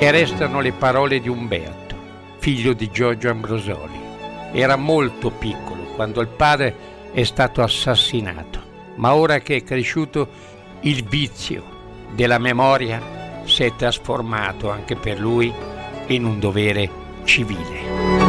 E restano le parole di Umberto, figlio di Giorgio Ambrosoli. Era molto piccolo quando il padre è stato assassinato, ma ora che è cresciuto il vizio della memoria si è trasformato anche per lui in un dovere civile.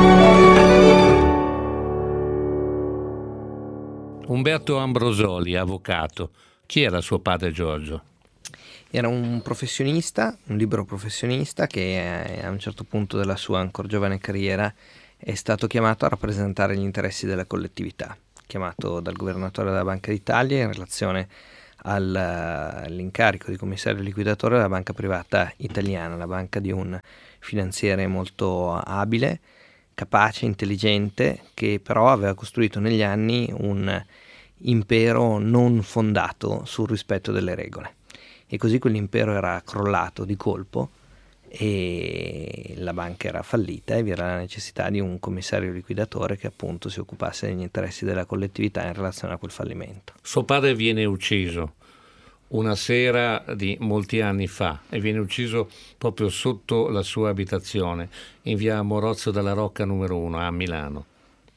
Umberto Ambrosoli, avvocato. Chi era suo padre Giorgio? Era un professionista, un libero professionista che a un certo punto della sua ancora giovane carriera è stato chiamato a rappresentare gli interessi della collettività, chiamato dal governatore della Banca d'Italia in relazione all'incarico di commissario liquidatore della banca privata italiana, la banca di un finanziere molto abile, capace, intelligente, che però aveva costruito negli anni un impero non fondato sul rispetto delle regole. E così quell'impero era crollato di colpo e la banca era fallita e vi era la necessità di un commissario liquidatore che appunto si occupasse degli interessi della collettività in relazione a quel fallimento. Suo padre viene ucciso una sera di molti anni fa e viene ucciso proprio sotto la sua abitazione in via Morozzo della Rocca numero 1 a Milano.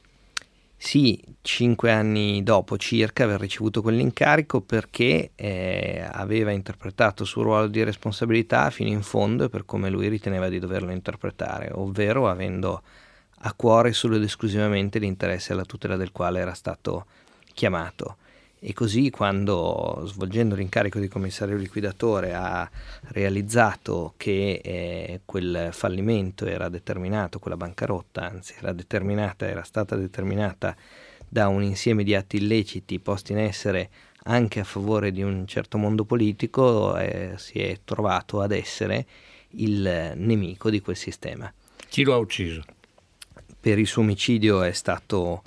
Sì, 5 anni dopo circa aver ricevuto quell'incarico, perché aveva interpretato il suo ruolo di responsabilità fino in fondo e per come lui riteneva di doverlo interpretare, ovvero avendo a cuore solo ed esclusivamente l'interesse alla tutela del quale era stato chiamato. E così, quando svolgendo l'incarico di commissario liquidatore ha realizzato che quel fallimento era determinato, quella bancarotta anzi era stata determinata da un insieme di atti illeciti posti in essere anche a favore di un certo mondo politico, si è trovato ad essere il nemico di quel sistema. Chi lo ha ucciso? Per il suo omicidio è stato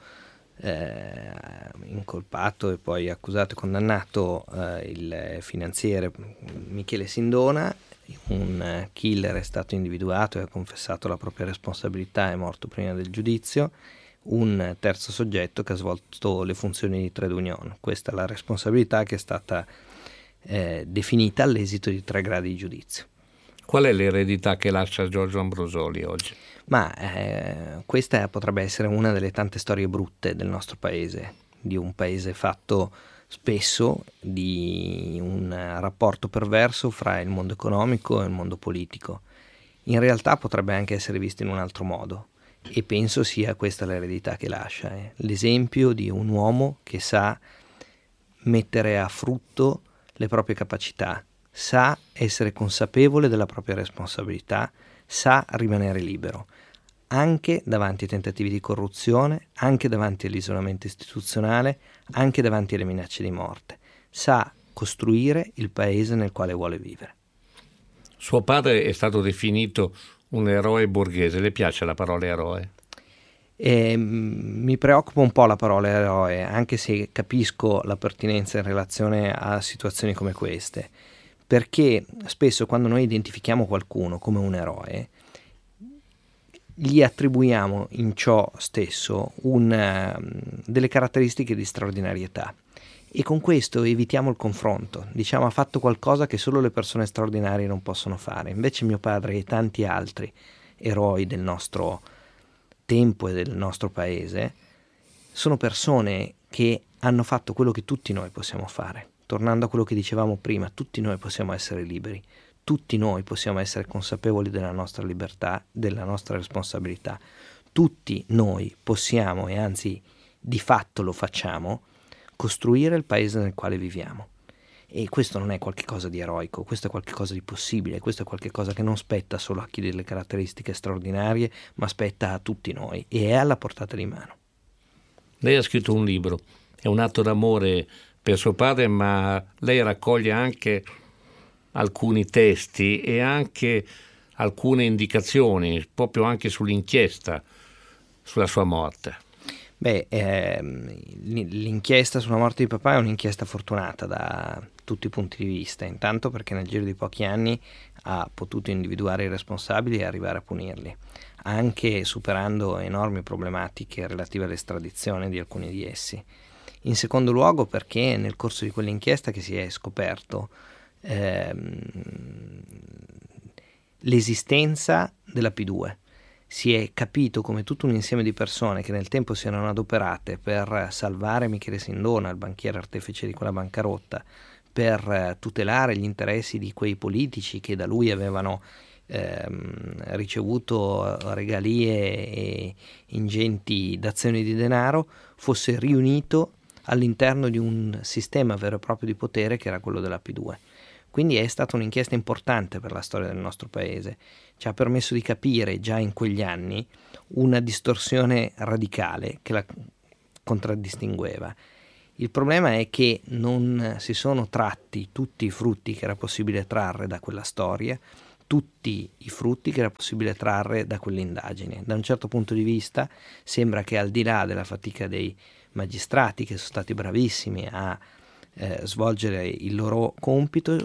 incolpato e poi accusato e condannato il finanziere Michele Sindona. Un killer è stato individuato e ha confessato la propria responsabilità, è morto prima del giudizio. Un terzo soggetto che ha svolto le funzioni di trade union. Questa è la responsabilità che è stata definita all'esito di 3 gradi di giudizio. Qual è l'eredità che lascia Giorgio Ambrosoli oggi? Ma questa potrebbe essere una delle tante storie brutte del nostro paese, di un paese fatto spesso di un rapporto perverso fra il mondo economico e il mondo politico. In realtà potrebbe anche essere visto in un altro modo e penso sia questa l'eredità che lascia, l'esempio di un uomo che sa mettere a frutto le proprie capacità, sa essere consapevole della propria responsabilità, sa rimanere libero, anche davanti ai tentativi di corruzione, anche davanti all'isolamento istituzionale, anche davanti alle minacce di morte. Sa costruire il paese nel quale vuole vivere. Suo padre è stato definito un eroe borghese. Le piace la parola eroe? Mi preoccupa un po' la parola eroe, anche se capisco la pertinenza in relazione a situazioni come queste, perché spesso quando noi identifichiamo qualcuno come un eroe gli attribuiamo in ciò stesso delle caratteristiche di straordinarietà e con questo evitiamo il confronto, diciamo ha fatto qualcosa che solo le persone straordinarie non possono fare. Invece mio padre e tanti altri eroi del nostro tempo e del nostro paese sono persone che hanno fatto quello che tutti noi possiamo fare. Tornando a quello che dicevamo prima, tutti noi possiamo essere liberi, tutti noi possiamo essere consapevoli della nostra libertà, della nostra responsabilità. Tutti noi possiamo, e anzi di fatto lo facciamo, costruire il paese nel quale viviamo. E questo non è qualcosa di eroico, questo è qualcosa di possibile, questo è qualcosa che non spetta solo a chi ha delle caratteristiche straordinarie, ma spetta a tutti noi e è alla portata di mano. Lei ha scritto un libro, è un atto d'amore per suo padre, ma lei raccoglie anche alcuni testi e anche alcune indicazioni, proprio anche sull'inchiesta sulla sua morte. L'inchiesta sulla morte di papà è un'inchiesta fortunata da tutti i punti di vista, intanto perché nel giro di pochi anni ha potuto individuare i responsabili e arrivare a punirli, anche superando enormi problematiche relative all'estradizione di alcuni di essi. In secondo luogo perché nel corso di quell'inchiesta che si è scoperto l'esistenza della P2. Si è capito come tutto un insieme di persone che nel tempo si erano adoperate per salvare Michele Sindona, il banchiere artefice di quella bancarotta, per tutelare gli interessi di quei politici che da lui avevano ricevuto regalie e ingenti dazioni di denaro, fosse riunito all'interno di un sistema vero e proprio di potere che era quello della P2. Quindi è stata un'inchiesta importante per la storia del nostro paese, ci ha permesso di capire già in quegli anni una distorsione radicale che la contraddistingueva. Il problema è che non si sono tratti tutti i frutti che era possibile trarre da quella storia, tutti i frutti che era possibile trarre da quell'indagine. Da un certo punto di vista sembra che, al di là della fatica dei magistrati, che sono stati bravissimi a svolgere il loro compito,